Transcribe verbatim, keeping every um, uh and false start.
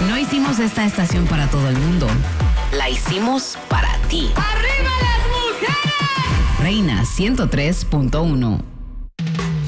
No hicimos esta estación para todo el mundo. La hicimos para ti. ¡Arriba las mujeres! Reina ciento tres punto uno.